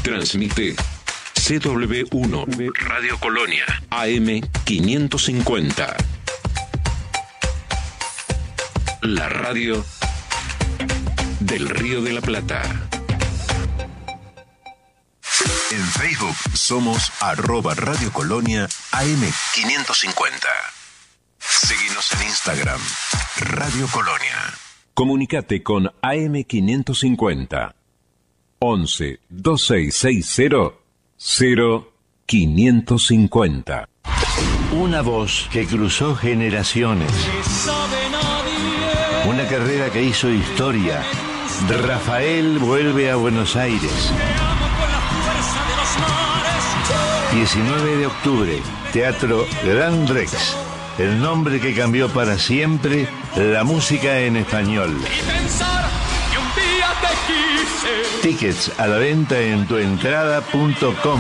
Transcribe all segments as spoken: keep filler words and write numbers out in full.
Transmite C W uno Radio Colonia A M quinientos cincuenta. La radio del Río de la Plata. En Facebook somos arroba Radio Colonia A M quinientos cincuenta. Seguinos en Instagram, Radio Colonia. Comunicate con A M quinientos cincuenta. once, veintiséis sesenta, cero quinientos cincuenta. Una voz que cruzó generaciones. Una carrera que hizo historia. Rafael vuelve a Buenos Aires. diecinueve de octubre, Teatro Gran Rex. El nombre que cambió para siempre la música en español. Tickets a la venta en tuentrada punto com.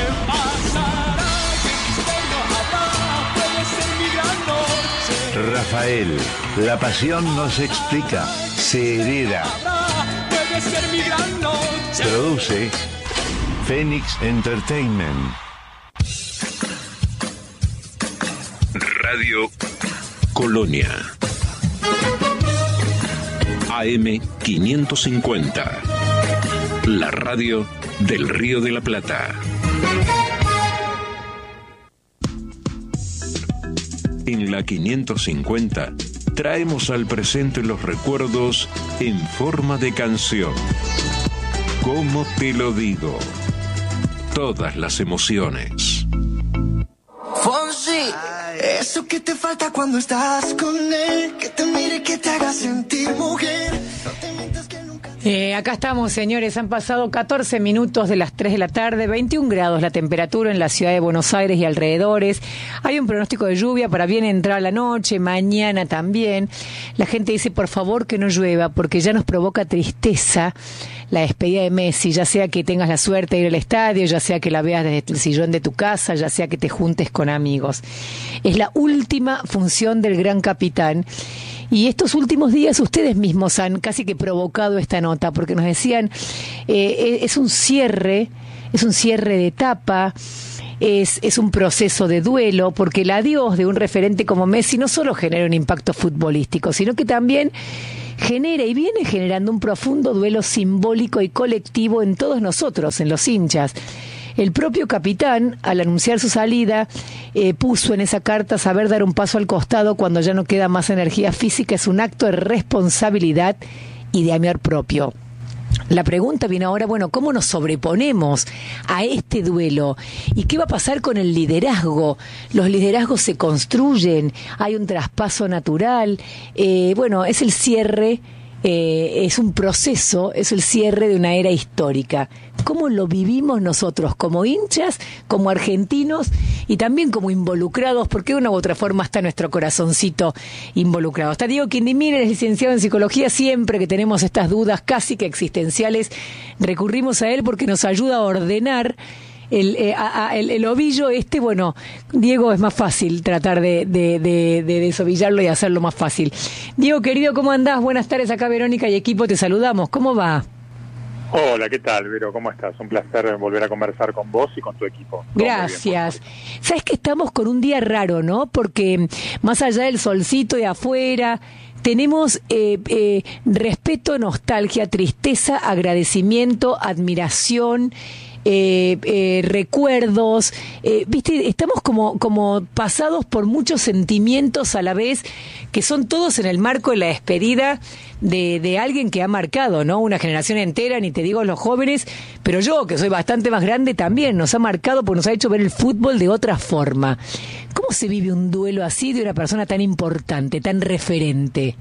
Rafael, la pasión no se explica, se hereda. Produce Phoenix Entertainment. Radio Colonia A M quinientos cincuenta. La radio del Río de la Plata. En la quinientos cincuenta traemos al presente los recuerdos en forma de canción. ¿Cómo te lo digo? Todas las emociones. Fonsi, eso que te falta cuando estás con él, que te mire, que te haga sentir mujer. No te mientas que nunca... Eh, acá estamos, señores, han pasado catorce minutos de las tres de la tarde, veintiún grados la temperatura en la ciudad de Buenos Aires y alrededores. Hay un pronóstico de lluvia para bien entrar la noche, mañana también. La gente dice, por favor, que no llueva, porque ya nos provoca tristeza la despedida de Messi, ya sea que tengas la suerte de ir al estadio, ya sea que la veas desde el sillón de tu casa, ya sea que te juntes con amigos. Es la última función del gran capitán. Y estos últimos días ustedes mismos han casi que provocado esta nota, porque nos decían, eh, es un cierre, es un cierre de etapa, es, es un proceso de duelo, porque el adiós de un referente como Messi no solo genera un impacto futbolístico, sino que también genera y viene generando un profundo duelo simbólico y colectivo en todos nosotros, en los hinchas. El propio capitán, al anunciar su salida, eh, puso en esa carta: saber dar un paso al costado cuando ya no queda más energía física es un acto de responsabilidad y de amor propio. La pregunta viene ahora, bueno, ¿cómo nos sobreponemos a este duelo? ¿Y qué va a pasar con el liderazgo? Los liderazgos se construyen, hay un traspaso natural, eh, bueno, es el cierre, eh, es un proceso, es el cierre de una era histórica. ¿Cómo lo vivimos nosotros como hinchas, como argentinos y también como involucrados? Porque de una u otra forma está nuestro corazoncito involucrado. Está Diego Quindimir, es licenciado en psicología. Siempre que tenemos estas dudas casi que existenciales, recurrimos a él porque nos ayuda a ordenar el, eh, a, a, el, el ovillo este. Bueno, Diego, es más fácil tratar de, de, de, de desovillarlo y hacerlo más fácil. Diego, querido, ¿cómo andás? Buenas tardes, acá Verónica y equipo, te saludamos. ¿Cómo va? Hola, ¿qué tal, Vero? ¿Cómo estás? Un placer volver a conversar con vos y con tu equipo. Gracias. Sabes que estamos con un día raro, ¿no? Porque más allá del solcito de afuera, tenemos eh, eh, respeto, nostalgia, tristeza, agradecimiento, admiración, eh, eh, recuerdos. Eh, Viste, estamos como, como pasados por muchos sentimientos a la vez, que son todos en el marco de la despedida de, de alguien que ha marcado, ¿no? Una generación entera, ni te digo los jóvenes, pero yo, que soy bastante más grande, también nos ha marcado porque nos ha hecho ver el fútbol de otra forma. ¿Cómo se vive un duelo así de una persona tan importante, tan referente?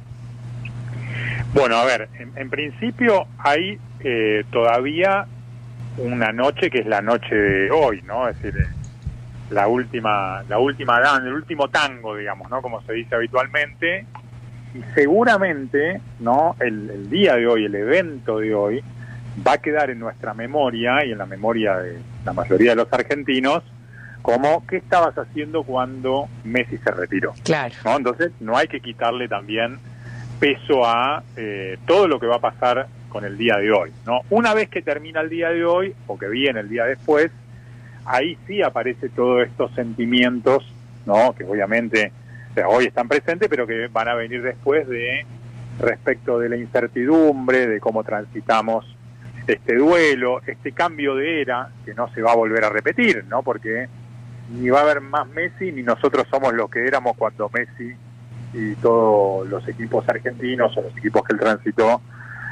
Bueno, a ver, en, en principio hay eh, todavía una noche que es la noche de hoy, ¿no? Es decir, la última, la última danza, el último tango, digamos, ¿no? Como se dice habitualmente. Y seguramente, ¿no? El, el día de hoy, el evento de hoy, va a quedar en nuestra memoria y en la memoria de la mayoría de los argentinos como ¿qué estabas haciendo cuando Messi se retiró? Claro. ¿No? Entonces no hay que quitarle también peso a eh, todo lo que va a pasar con el día de hoy, ¿no? Una vez que termina el día de hoy, o que viene el día después, ahí sí aparece todos estos sentimientos, ¿no? Que obviamente, o sea, hoy están presentes, pero que van a venir después de respecto de la incertidumbre, de cómo transitamos este duelo, este cambio de era que no se va a volver a repetir, ¿no? Porque ni va a haber más Messi, ni nosotros somos los que éramos cuando Messi y todos los equipos argentinos o los equipos que él transitó,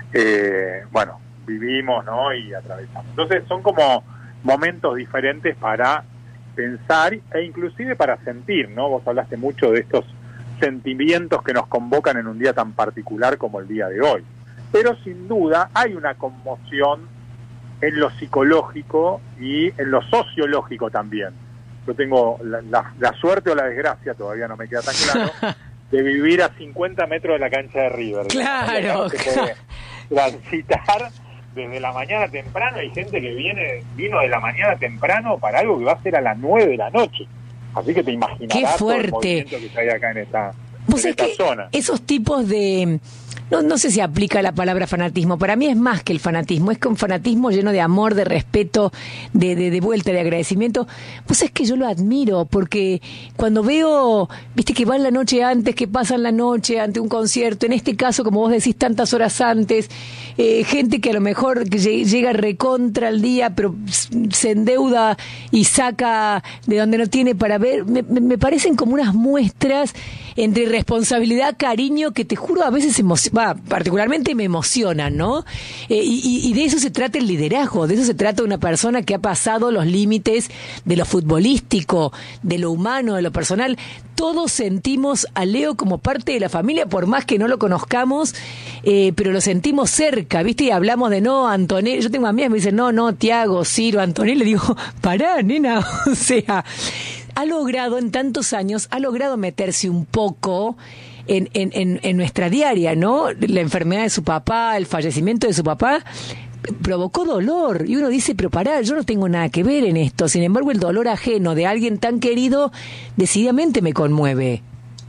eh, bueno, vivimos, ¿no? Y atravesamos. Entonces son como momentos diferentes para pensar e inclusive para sentir, ¿no? Vos hablaste mucho de estos sentimientos que nos convocan en un día tan particular como el día de hoy. Pero sin duda hay una conmoción en lo psicológico y en lo sociológico también. Yo tengo la, la, la suerte o la desgracia, todavía no me queda tan claro, de vivir a cincuenta metros de la cancha de River. Claro, ¿no? Se puede transitar desde la mañana temprano. Hay gente que viene vino de la mañana temprano para algo que va a ser a las nueve de la noche. Así que te imaginarás qué fuerte. Todo el movimiento que hay acá en esta, ¿Vos en esta esta zona. Esos tipos de... No, no sé si aplica la palabra fanatismo. Para mí es más que el fanatismo. Es que un fanatismo lleno de amor, de respeto, de, de, de vuelta, de agradecimiento. Pues es que yo lo admiro, porque cuando veo, viste, que van la noche antes, que pasan la noche ante un concierto, en este caso, como vos decís, tantas horas antes, eh, gente que a lo mejor que llega recontra al día, pero se endeuda y saca de donde no tiene para ver, me, me parecen como unas muestras entre responsabilidad, cariño, que te juro a veces emociona. Va, particularmente me emocionan, ¿no? Eh, y, y de eso se trata el liderazgo, de eso se trata una persona que ha pasado los límites de lo futbolístico, de lo humano, de lo personal. Todos sentimos a Leo como parte de la familia, por más que no lo conozcamos, eh, pero lo sentimos cerca, ¿viste? Y hablamos de no, Antonella. Yo tengo amigas que me dicen, no, no, Tiago, Ciro, Antonella. Le digo, pará, nena, o sea, ha logrado en tantos años, ha logrado meterse un poco En, en, en nuestra diaria, ¿no? La enfermedad de su papá, el fallecimiento de su papá, provocó dolor. Y uno dice, pero pará, yo no tengo nada que ver en esto. Sin embargo, el dolor ajeno de alguien tan querido, decididamente me conmueve.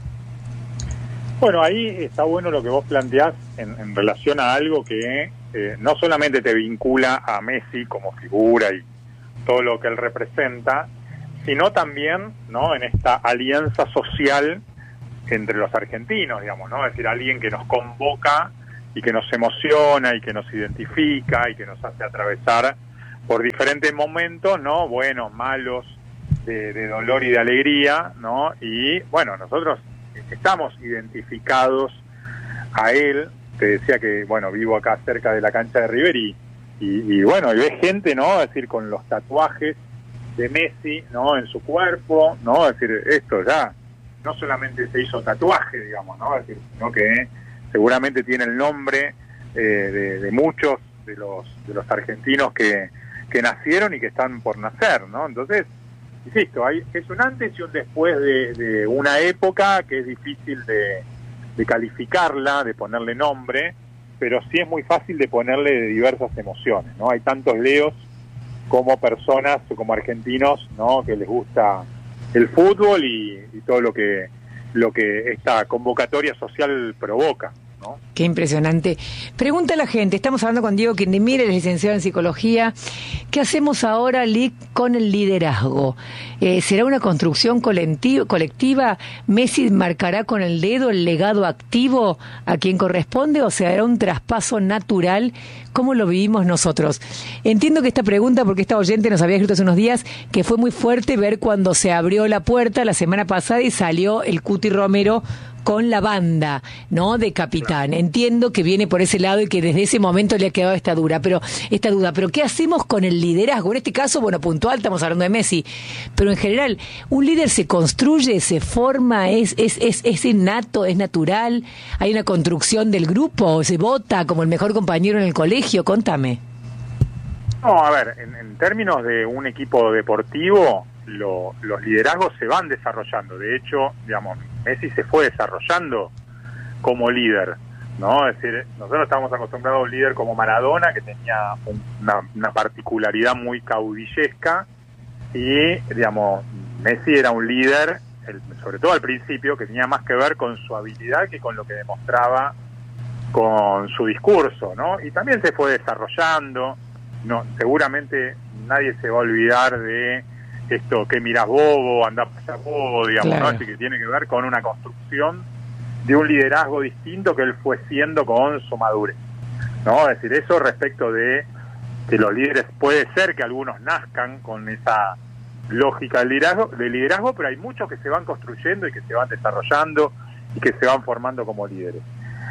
Bueno, ahí está bueno lo que vos planteás en, en relación a algo que eh, no solamente te vincula a Messi como figura y todo lo que él representa, sino también, ¿no?, en esta alianza social entre los argentinos, digamos, ¿no? Es decir, alguien que nos convoca y que nos emociona y que nos identifica y que nos hace atravesar por diferentes momentos, ¿no? Buenos, malos, de, de dolor y de alegría, ¿no? Y, bueno, nosotros estamos identificados a él. Te decía que, bueno, vivo acá cerca de la cancha de River y, y, y bueno, y ves gente, ¿no? Es decir, con los tatuajes de Messi, ¿no?, en su cuerpo, ¿no? Es decir, esto ya no solamente se hizo tatuaje, digamos, ¿no? Es decir, sino que seguramente tiene el nombre eh, de, de muchos de los de los argentinos que, que nacieron y que están por nacer, ¿no? Entonces, insisto, hay, es un antes y un después de, de una época que es difícil de, de calificarla, de ponerle nombre, pero sí es muy fácil de ponerle diversas emociones, ¿no? Hay tantos Leos como personas o como argentinos, ¿no?, que les gusta el fútbol y, y todo lo que lo que esta convocatoria social provoca, ¿no? Qué impresionante. Pregunta a la gente, estamos hablando con Diego Quindimir, es licenciado en psicología. ¿Qué hacemos ahora, Lic, con el liderazgo? Eh, ¿Será una construcción colectiva, colectiva? ¿Messi marcará con el dedo el legado activo a quien corresponde o será un traspaso natural? ¿Cómo lo vivimos nosotros? Entiendo que esta pregunta, porque esta oyente nos había escrito hace unos días, que fue muy fuerte ver cuando se abrió la puerta la semana pasada y salió el Cuti Romero con la banda, ¿no?, de capitán. Entiendo que viene por ese lado y que desde ese momento le ha quedado esta dura, pero esta duda, pero ¿qué hacemos con el liderazgo? En este caso, bueno, puntual, estamos hablando de Messi, pero en general, ¿un líder se construye, se forma, es, es, es, es innato, es natural? ¿Hay una construcción del grupo? ¿Se vota como el mejor compañero en el colegio? Contame. No, a ver, en, en términos de un equipo deportivo, lo, los liderazgos se van desarrollando. De hecho, digamos, Messi se fue desarrollando como líder, ¿no? Es decir, nosotros estábamos acostumbrados a un líder como Maradona, que tenía una, una particularidad muy caudillesca, y, digamos, Messi era un líder, el, sobre todo al principio, que tenía más que ver con su habilidad que con lo que demostraba con su discurso, ¿no? Y también se fue desarrollando, no, seguramente nadie se va a olvidar de esto que mirás bobo, andás para allá bobo, digamos, claro. ¿no? Así que tiene que ver con una construcción de un liderazgo distinto que él fue siendo con su madurez, ¿no? Es decir, eso respecto de que los líderes, puede ser que algunos nazcan con esa lógica del liderazgo, del liderazgo, pero hay muchos que se van construyendo y que se van desarrollando y que se van formando como líderes.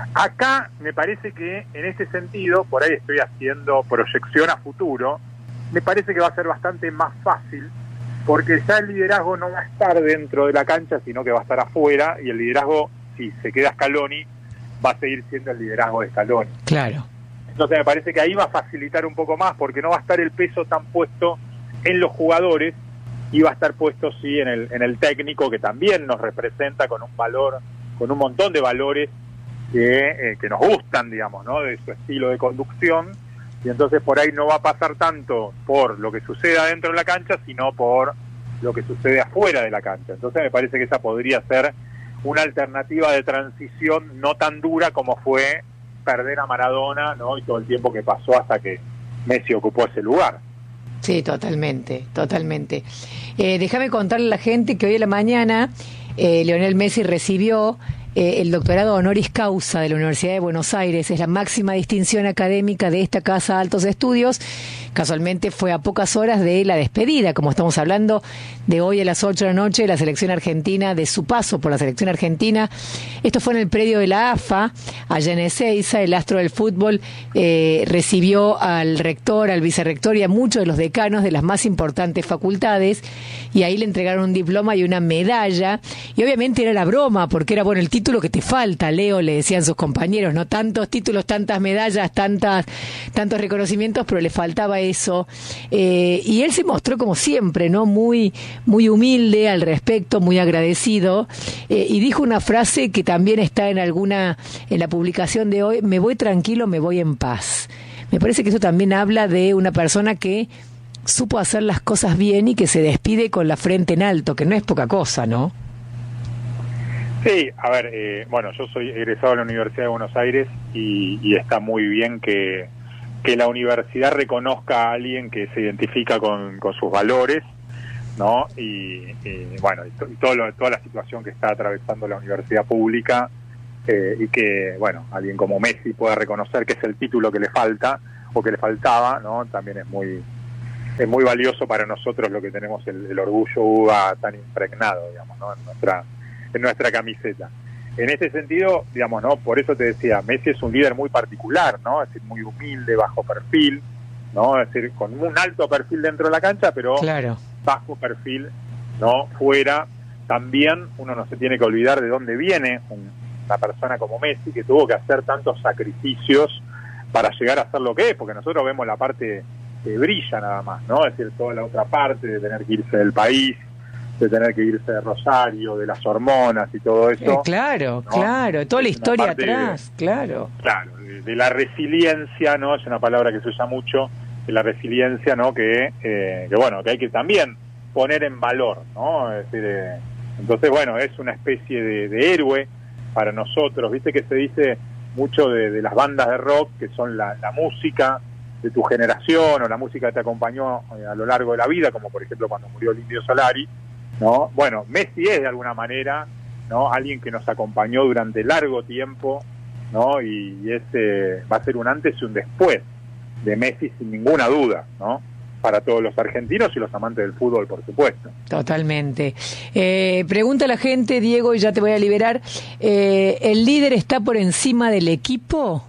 Acá me parece que en este sentido, por ahí estoy haciendo proyección a futuro, me parece que va a ser bastante más fácil, porque ya el liderazgo no va a estar dentro de la cancha, sino que va a estar afuera, y el liderazgo, si se queda Scaloni, va a seguir siendo el liderazgo de Scaloni. Claro. Entonces me parece que ahí va a facilitar un poco más, porque no va a estar el peso tan puesto en los jugadores, y va a estar puesto sí en el, en el técnico, que también nos representa con un valor, con un montón de valores que, eh, que nos gustan, digamos, ¿no? De su estilo de conducción, y entonces por ahí no va a pasar tanto por lo que sucede adentro de la cancha, sino por lo que sucede afuera de la cancha. Entonces me parece que esa podría ser una alternativa de transición no tan dura como fue perder a Maradona, ¿no? Y todo el tiempo que pasó hasta que Messi ocupó ese lugar. Sí, totalmente, totalmente. Eh, déjame contarle a la gente que hoy en la mañana eh, Lionel Messi recibió eh, el doctorado honoris causa de la Universidad de Buenos Aires. Es la máxima distinción académica de esta casa de altos estudios. Casualmente fue a pocas horas de la despedida, como estamos hablando de hoy a las ocho de la noche, de la selección argentina, de su paso por la selección argentina. Esto fue en el predio de la A F A, allá en Ezeiza. El astro del fútbol eh, recibió al rector, al vicerrector y a muchos de los decanos de las más importantes facultades, y ahí le entregaron un diploma y una medalla, y obviamente era la broma, porque era, bueno, el título que te falta, Leo, le decían sus compañeros, no tantos títulos, tantas medallas, tantas, tantos reconocimientos, pero le faltaba eso, eh, y él se mostró como siempre, ¿no? Muy, muy humilde al respecto, muy agradecido, eh, y dijo una frase que también está en alguna, en la publicación de hoy: me voy tranquilo, me voy en paz. Me parece que eso también habla de una persona que supo hacer las cosas bien y que se despide con la frente en alto, que no es poca cosa, ¿no? Sí, a ver, eh, bueno, yo soy egresado de la Universidad de Buenos Aires y, y está muy bien que, que la universidad reconozca a alguien que se identifica con, con sus valores, ¿no? Y, y bueno, y, to, y todo lo, toda la situación que está atravesando la universidad pública, eh, y que, bueno, alguien como Messi pueda reconocer que es el título que le falta o que le faltaba, ¿no? También es muy es muy valioso para nosotros, lo que tenemos el, el orgullo U B A tan impregnado, digamos, ¿no? En nuestra en nuestra camiseta. En este sentido, digamos, ¿no? Por eso te decía, Messi es un líder muy particular, ¿no? Es decir, muy humilde, bajo perfil, ¿no? Es decir, con un alto perfil dentro de la cancha, pero claro, bajo perfil, ¿no? Fuera. También uno no se tiene que olvidar de dónde viene un, una persona como Messi, que tuvo que hacer tantos sacrificios para llegar a ser lo que es, porque nosotros vemos la parte que brilla nada más, ¿no? Es decir, toda la otra parte de tener que irse del país, de tener que irse de Rosario, de las hormonas y todo eso. Eh, claro, ¿no? Claro, toda la es historia atrás, de, claro. Claro, de, de la resiliencia, ¿no? Es una palabra que se usa mucho, de la resiliencia, ¿no? Que, eh, que bueno, que hay que también poner en valor, ¿no? Es decir, eh, entonces, bueno, es una especie de, de héroe para nosotros. Viste que se dice mucho de, de las bandas de rock, que son la, la música de tu generación, o la música que te acompañó a lo largo de la vida, como por ejemplo cuando murió el Indio Solari, ¿no? Bueno, Messi es de alguna manera, ¿no? Alguien que nos acompañó durante largo tiempo, ¿no? Y, y ese va a ser un antes y un después de Messi, sin ninguna duda, ¿no? Para todos los argentinos y los amantes del fútbol, por supuesto. Totalmente. Eh, pregunta a la gente, Diego, y ya te voy a liberar, eh, ¿el líder está por encima del equipo?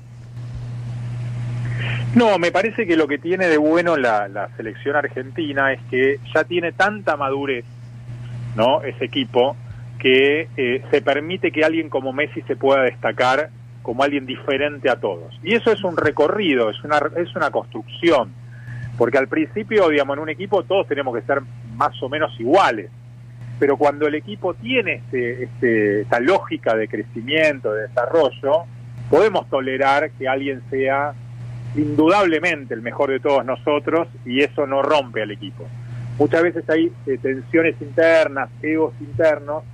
No, me parece que lo que tiene de bueno la, la selección argentina es que ya tiene tanta madurez, ¿no? Ese equipo, que eh, se permite que alguien como Messi se pueda destacar como alguien diferente a todos. Y eso es un recorrido, es una, es una construcción. Porque al principio, digamos, en un equipo todos tenemos que ser más o menos iguales. Pero cuando el equipo tiene este, este, esta lógica de crecimiento, de desarrollo, podemos tolerar que alguien sea indudablemente el mejor de todos nosotros, y eso no rompe al equipo. Muchas veces hay eh, tensiones internas, egos internos,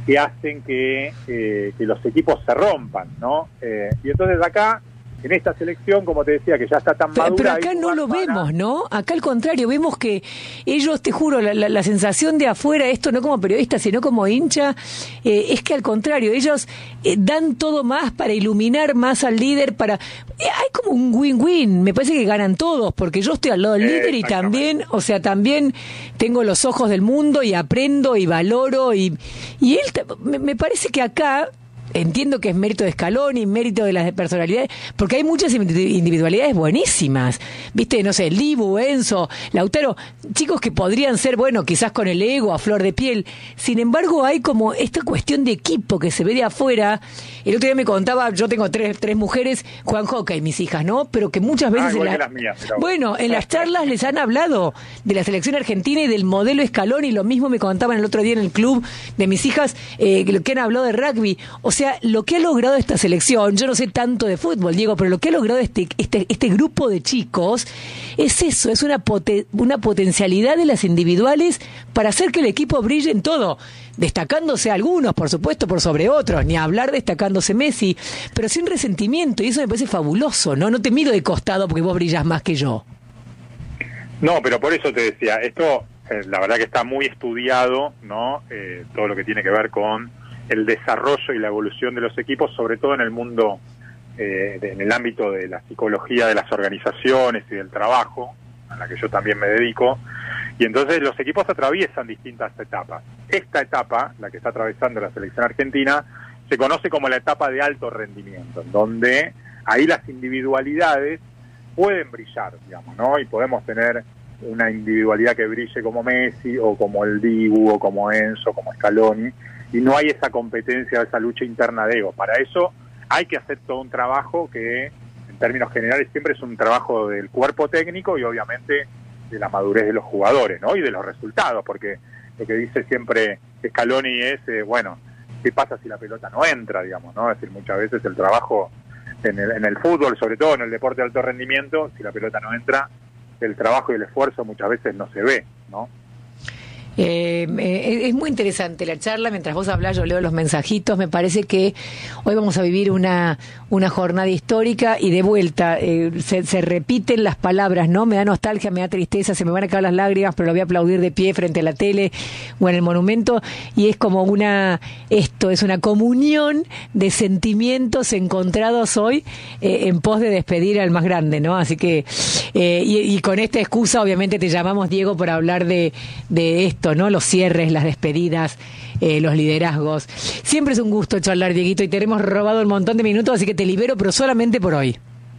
que hacen que, eh, que los equipos se rompan, ¿no? Eh, y entonces acá, en esta selección, como te decía, que ya está tan pero, madura... pero acá no lo para... vemos, ¿no? Acá al contrario, vemos que ellos, te juro, la, la, la sensación de afuera, esto no como periodista, sino como hincha, eh, es que al contrario, ellos eh, dan todo más para iluminar más al líder, para... Eh, hay como un win-win, me parece que ganan todos, porque yo estoy al lado del Eh, líder y también, o sea, también tengo los ojos del mundo y aprendo y valoro, y, y él, me, me parece que acá... Entiendo que es mérito de Scaloni, mérito de las personalidades, porque hay muchas individualidades buenísimas. Viste, no sé, Dibu, Enzo, Lautaro, chicos que podrían ser, bueno, quizás con el ego a flor de piel. Sin embargo, hay como esta cuestión de equipo que se ve de afuera. El otro día me contaba, yo tengo tres, tres mujeres, juegan hockey, mis hijas, ¿no? Pero que muchas veces... Ah, igual en la... que las mías, pero... Bueno, en las charlas les han hablado de la selección argentina y del modelo Scaloni. Lo mismo me contaban el otro día en el club de mis hijas, eh, que han hablado de rugby. O sea, O sea, lo que ha logrado esta selección, yo no sé tanto de fútbol, Diego, pero lo que ha logrado este este este grupo de chicos es eso, es una poten, una potencialidad de las individuales para hacer que el equipo brille en todo, destacándose algunos, por supuesto, por sobre otros, ni hablar destacándose Messi, pero sin resentimiento, y eso me parece fabuloso, ¿no? No te miro de costado porque vos brillas más que yo. No, pero por eso te decía, esto eh, la verdad que está muy estudiado, ¿no? Eh, todo lo que tiene que ver con el desarrollo y la evolución de los equipos, sobre todo en el mundo, eh, de, en el ámbito de la psicología de las organizaciones y del trabajo, a la que yo también me dedico, y entonces los equipos atraviesan distintas etapas. Esta etapa, la que está atravesando la selección argentina, se conoce como la etapa de alto rendimiento, en donde ahí las individualidades pueden brillar, digamos, ¿no? Y podemos tener una individualidad que brille como Messi, o como el Dibu, o como Enzo, como Scaloni, y no hay esa competencia, esa lucha interna de ego. Para eso hay que hacer todo un trabajo que, en términos generales, siempre es un trabajo del cuerpo técnico y obviamente de la madurez de los jugadores, ¿no? Y de los resultados, porque lo que dice siempre Scaloni es, eh, bueno, ¿qué pasa si la pelota no entra, digamos, ¿no? Es decir, muchas veces el trabajo en el, en el fútbol, sobre todo en el deporte de alto rendimiento, si la pelota no entra, el trabajo y el esfuerzo muchas veces no se ve, ¿no? Eh, eh, es muy interesante la charla. Mientras vos hablás, yo leo los mensajitos. Me parece que hoy vamos a vivir una una jornada histórica y de vuelta eh, se, se repiten las palabras, ¿no? Me da nostalgia, me da tristeza, se me van a caer las lágrimas, pero lo voy a aplaudir de pie frente a la tele o en el monumento, y es como una, esto es una comunión de sentimientos encontrados hoy eh, en pos de despedir al más grande, ¿no? Así que eh, y, y con esta excusa obviamente te llamamos, Diego, para hablar de, de esto, ¿no? Los cierres, las despedidas, eh, los liderazgos. Siempre es un gusto charlar, Dieguito, y te hemos robado un montón de minutos, así que te libero, pero solamente por hoy.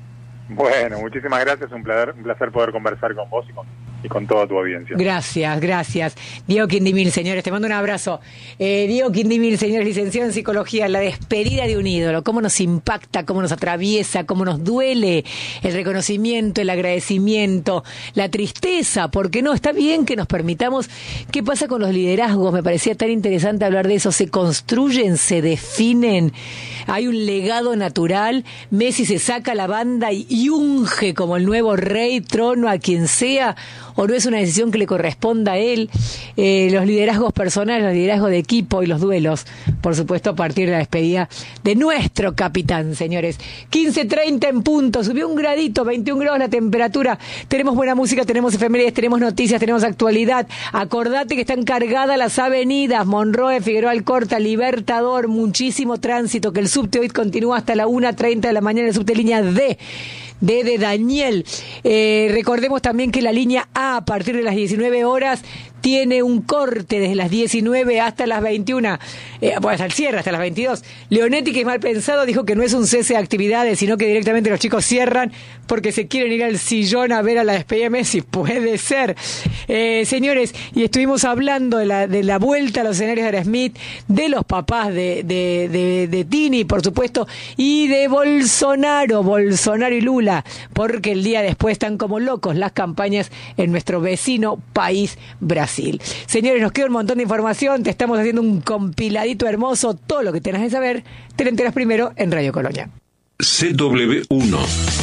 Bueno, muchísimas gracias, un placer, un placer poder conversar con vos y con, y con toda tu audiencia. Gracias, gracias. Diego Quindimil, señores, te mando un abrazo. Eh, Diego Quindimil, señores, licenciado en Psicología, la despedida de un ídolo, cómo nos impacta, cómo nos atraviesa, cómo nos duele el reconocimiento, el agradecimiento, la tristeza, porque no, está bien que nos permitamos. ¿Qué pasa con los liderazgos? Me parecía tan interesante hablar de eso. Se construyen, se definen, hay un legado natural. Messi se saca la banda y, y unge como el nuevo rey, trono a quien sea, o no es una decisión que le corresponda a él. Eh, los liderazgos personales, los liderazgos de equipo y los duelos, por supuesto, a partir de la despedida de nuestro capitán, señores. quince treinta en punto, subió un gradito, veintiún grados la temperatura. Tenemos buena música, tenemos efemérides, tenemos noticias, tenemos actualidad. Acordate que están cargadas las avenidas Monroe, Figueroa Alcorta, Libertador, muchísimo tránsito, que el subte hoy continúa hasta la una treinta de la mañana, el subte línea D. De, de Daniel. Eh, recordemos también que la línea A, a partir de las diecinueve horas, tiene un corte desde las diecinueve hasta las veintiuna, eh, pues hasta el cierre, hasta las veintidós. Leonetti, que es mal pensado, dijo que no es un cese de actividades, sino que directamente los chicos cierran porque se quieren ir al sillón a ver a la despedida de Messi. Puede ser. Eh, señores, y estuvimos hablando de la, de la vuelta a los escenarios de Aerosmith, de los papás de, de, de, de Tini, por supuesto, y de Bolsonaro, Bolsonaro y Lula, porque el día después están como locos las campañas en nuestro vecino país, Brasil. Señores, nos queda un montón de información, te estamos haciendo un compiladito hermoso, todo lo que tenés que saber, te lo enteras primero en Radio Colonia. C W uno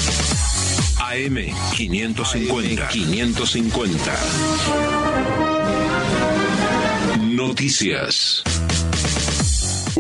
A M quinientos cincuenta quinientos cincuenta Noticias.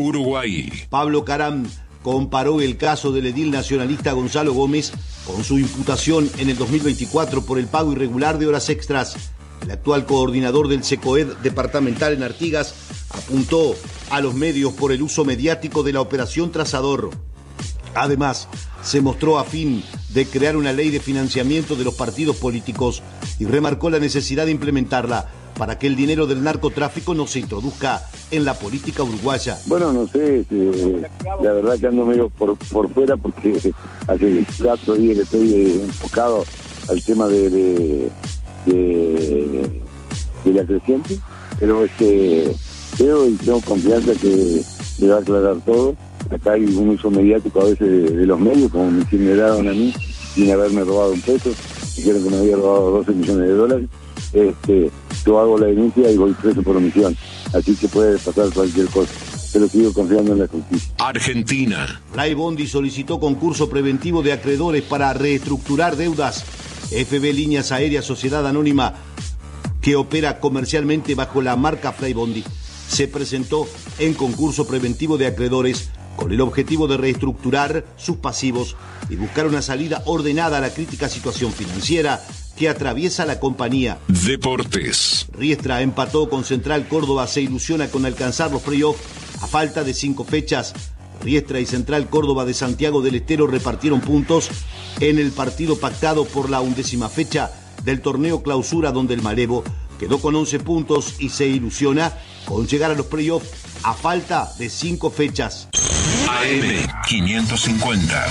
Uruguay. Pablo Caram comparó el caso del edil nacionalista Gonzalo Gómez con su imputación en el dos mil veinticuatro por el pago irregular de horas extras. El actual coordinador del SECOED departamental en Artigas apuntó a los medios por el uso mediático de la operación Trazador. Además, se mostró afín de crear una ley de financiamiento de los partidos políticos y remarcó la necesidad de implementarla para que el dinero del narcotráfico no se introduzca en la política uruguaya. Bueno, no sé, eh, la verdad que ando medio por, por fuera porque hace cuatro días que estoy eh, enfocado al tema de, de, de, de la creciente, pero este, creo y tengo confianza que le va a aclarar todo. Acá hay un uso mediático a veces de, de los medios, como me incineraron a mí, sin haberme robado un peso, dijeron que me había robado doce millones de dólares. Este, yo hago la denuncia y voy preso por omisión, así que puede pasar cualquier cosa, pero sigo confiando en la justicia. Argentina. Fray Bondi solicitó concurso preventivo de acreedores para reestructurar deudas. F B Líneas Aéreas Sociedad Anónima, que opera comercialmente bajo la marca Fray Bondi, se presentó en concurso preventivo de acreedores con el objetivo de reestructurar sus pasivos y buscar una salida ordenada a la crítica situación financiera que atraviesa la compañía. Deportes. Riestra empató con Central Córdoba, se ilusiona con alcanzar los playoffs a falta de cinco fechas. Riestra y Central Córdoba de Santiago del Estero repartieron puntos en el partido pactado por la undécima fecha del torneo Clausura, donde el Malevo quedó con once puntos y se ilusiona con llegar a los playoffs a falta de cinco fechas. A M quinientos cincuenta.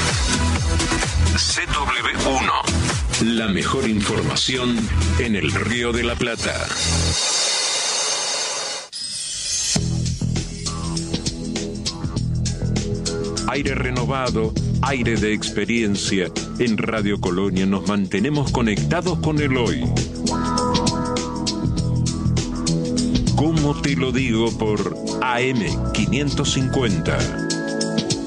C W uno. La mejor información en el Río de la Plata. Aire renovado, aire de experiencia. En Radio Colonia nos mantenemos conectados con el hoy. ¿Cómo te lo digo? Por A M quinientos cincuenta.